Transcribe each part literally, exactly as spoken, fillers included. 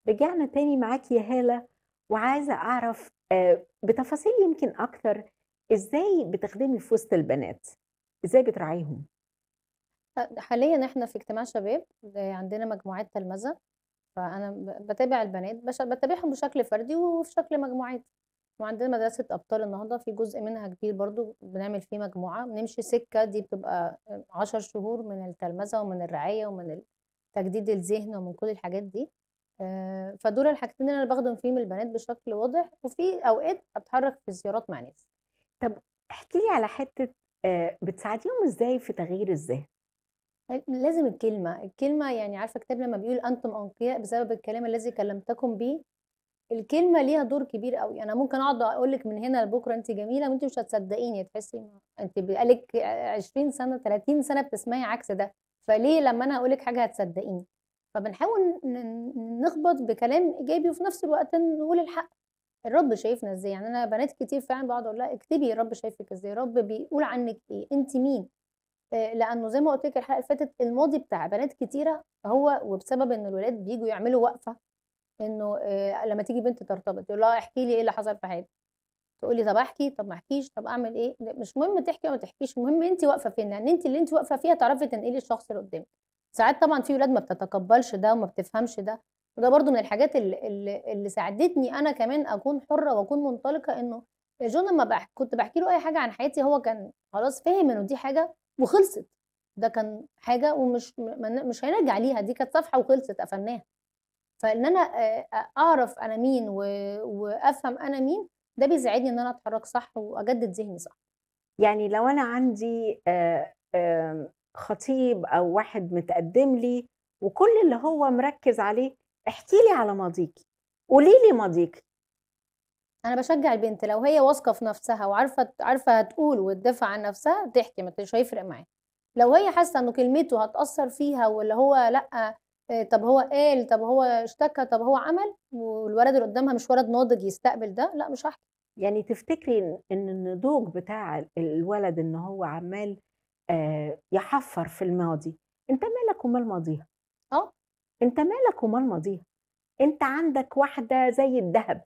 رجعنا تاني معاكِ يا هالة، وعايزة أعرف آآ بتفاصيل يمكن أكتر، إزاي بتخدمي في وسط البنات؟ إزاي بتراعيهم؟ أ حاليًا إحنا في اجتماع شباب، آآ عندنا مجموعات تلمذة، فأنا ب باتابع البنات بش باتابعهم بشكل فردي وفي شكل مجموعات، وعندنا مدرسة أبطال النهضة في جزء منها كبير برضه بنعمل فيه مجموعة، بنمشي سِكّة دي بتبقى آآ عشر شهور من التلمذة ومن الرعاية ومن ال تجديد الذهن ومن كل الحاجات دي، آآ فدول الحاجتين اللي أنا باخدم فيهم البنات بشكل واضح، وفي أوقات باتحرك في زيارات مع ناس. طب احكي لي على حتة آآ بتساعديهم إزاي في تغيير الذهن؟ أ لازم الكلمة، الكلمة يعني عارفة الكتاب لمّا بيقول أنتم أنقياء بسبب الكلام الذي كلمتكم به، الكلمة ليها دور كبير أوي، أنا ممكن أقعد أقول لِك من هنا لبكرة أنتِ جميلة وأنتِ مش هتصدقيني، تحسي إنه أنتِ بقى لِك عشرين سنة، تلاتين سنة بتسمعي عكس ده، فليه لمّا أنا أقول لِك حاجة هتصدقيني؟ فبنحاول ن نخبط بكلام إيجابي وفي نفس الوقت نقول الحق، الرب شايفنا إزاي، يعني أنا بنات كتير فعلًا باقعد أقول لها اكتبي الرب شايفِك إزاي، الرب بيقول عنِّك إيه، أنتِ مين؟ آآ لأنه زي ما قُلت لِك الحلقة اللي فاتت، الماضي بتاع بنات كتيرة هو وبسبب إن الولاد بييجوا يعملوا وقفة، إنه آآ لمّا تيجي بنت ترتبط يقول لها احكي لي إيه اللي حصل في حياتِك، تقول لي طَب أحكي، طَب ما أحكيش، طَب أعمل إيه، ل مش مهم تحكي أو ما تحكيش، المهم أنتِ واقفة فين، لأن أنتِ اللي أنتِ واقفة فيها تعرفي تنقلي للشخص اللي قدامِك. ساعات طبعًا في ولاد ما بتتقبّلش ده وما بتفهمش ده، وده برضه من الحاجات ال ال اللي ساعدتني أنا كمان أكون حُرة وأكون منطلقة، إنه جون لمّا باح كنت باحكي له أي حاجة عن حياتي هو كان خلاص فِهِم إنه دي حاجة وخلصت، ده كان حاجة ومش م من مش هنرجع ليها، دي كانت صفحة وخلصت قفلناها. فإن أنا آآ أ أعرف أنا مين و وأفهم أنا مين، ده بيساعدني إن أنا أتحرّك صح وأجدد ذهني صح. يعني لو أنا عندي آآ آمم خطيب أو واحد متقدم لي وكل اللي هو مركّز عليه احكي لي على ماضيكِ، قولي لي ماضيكِ. أنا باشجّع البنت لو هي واثقة في نفسها وعارفة ت عارفة تقول وتدافع عن نفسها تحكي ما ت مش هيفرق معاها. لو هي حاسة إنه كلمته هتأثّر فيها واللي هو لأ، آآ طب هو قال، طب هو اشتكى، طب هو عمل، والولد اللي قدّامها مش ولد ناضج يستقبل ده، لأ مش هاحكي. يعني تفتكري إن إن النضوج بتاع ال الولد إن هو عمّال آآ يحفّر في الماضي، أنت مالك ومال ماضيها، آه، أنت مالك ومال ماضيها، أنت عندك واحدة زي الدهب،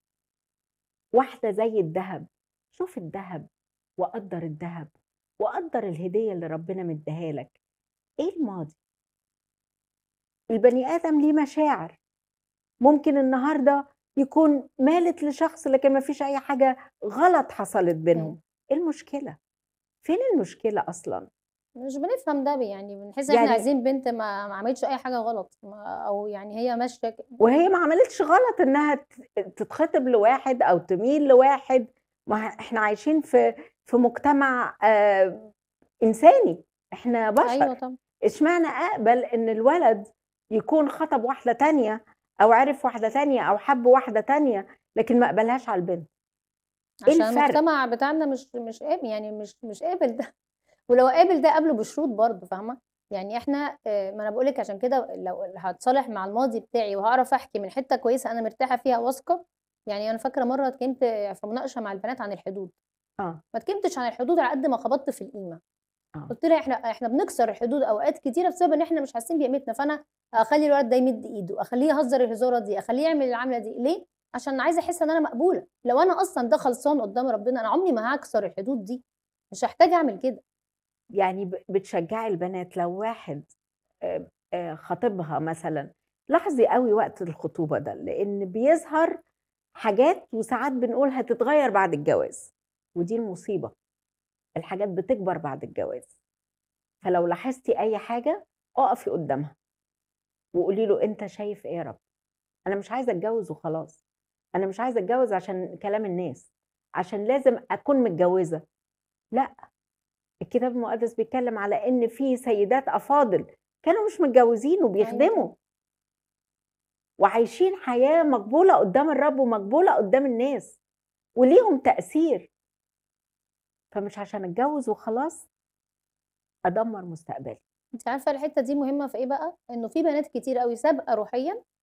واحدة زي الدهب، شوف الدهب وقدّر الدهب، وقدّر الهدية اللي ربنا مدّيها لك، إيه الماضي؟ البني آدم ليه مشاعر، ممكن النهارده يكون مالت لشخص لكن ما فيش أي حاجة غلط حصلت إمم. بينهم، إيه المشكلة؟ فين المشكلة أصلًا؟ مش بنفهم ده ب يعني بنحس إن إحنا يعني عايزين بنت ما ما عملتش أي حاجة غلط، ما أو يعني هي ماشية ك وهي ما عملتش غلط إنها ت تتخطب لواحد أو تميل لواحد، ما ه إحنا عايشين في في مجتمع آآ إنساني، إحنا أيوه بشر، طبعًا. اشمعنى أقبل إن الولد يكون خطب واحدة تانية أو عرف واحدة تانية أو حب واحدة تانية، لكن ما قبلهاش على البنت، إيه عشان الفرق؟ المجتمع بتاعنا مش مش قاب يعني مش مش قابل ده، ولو قابل ده قابله بشروط برضه فاهمة؟ يعني إحنا آآ ما أنا باقول لِك عشان كده لو هاتصالح مع الماضي بتاعي وهاعرف أحكي من حتّة كويسة أنا مرتاحة فيها واثقة، يعني أنا فاكرة مرّة اتكلمت في مناقشة مع البنات عن الحدود، آه، ما اتكلمتش عن الحدود على قد ما خبطت في القيمة، آه، قُلت لها إحنا إحنا بنكسر الحدود أوقات كتيرة بسبب إن إحنا مش حاسين بقيمتنا، فأنا أخلّي الولد ده يمد إيده، أخلّيه يهزر الهزارة دي، أخلّيه يعمل العملة دي، ليه؟ عشان عايزة أحس إن أنا مقبولة، لو أنا أصلًا ده خلصان قدّام ربنا أنا عمري ما هاكسر الحدود دي، مش هاحتاج أعمل كده. يعني ب بتشجعي البنات لو واحد آآ آآ خاطبها مثلًا، لاحظي أوي وقت الخطوبة ده، لإن بيظهر حاجات وساعات بنقول هتتغيّر بعد الجواز، ودي المصيبة، الحاجات بتكبر بعد الجواز، فلو لاحظتِ أي حاجة أقفي قدّامها وقولي له: "أنت شايف إيه يا رب؟ أنا مش عايزة أتجوّز وخلاص، أنا مش عايزة أتجوّز عشان كلام الناس، عشان لازم أكون متجوّزة." لأ، الكتاب المقدس بيتكلّم على إن في سيدات أفاضل كانوا مش متجوّزين أيوه طبعًا. وبيخدموا وعايشين حياة مقبولة قدّام الرب ومقبولة قدّام الناس وليهم تأثير، فمش عشان أتجوّز وخلاص أدمّر مستقبلي. أنتِ عارفة الحتّة دي مهمة في إيه بقى؟ إنه في بنات كتير أوي سابقة روحيًا